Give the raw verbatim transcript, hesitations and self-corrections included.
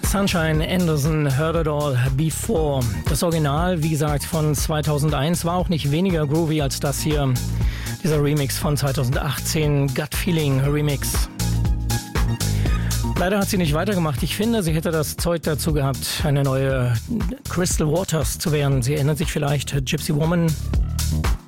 Sunshine Anderson, Heard It All Before. Das Original, wie gesagt, von zweitausendeins war auch nicht weniger groovy als das hier. Dieser Remix von zweitausendachtzehn, Gut Feeling Remix. Leider hat sie nicht weitergemacht. Ich finde, sie hätte das Zeug dazu gehabt, eine neue Crystal Waters zu werden. Sie erinnert sich vielleicht, Gypsy Woman.